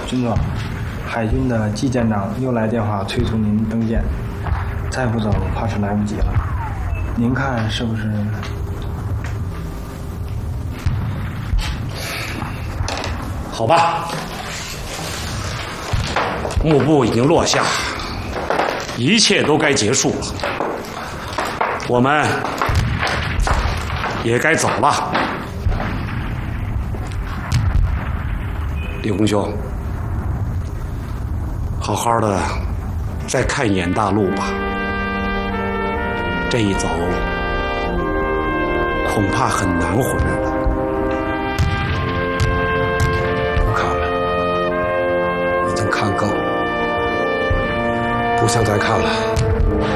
军座，海军的季舰长又来电话催促您登舰，再不走怕是来不及了。您看是不是？ 好吧，幕布已经落下，一切都该结束了，我们也该走了。李洪兄，好好的再看一眼大陆吧，这一走恐怕很难回来了。 不看了，已经看够了，不想再看了。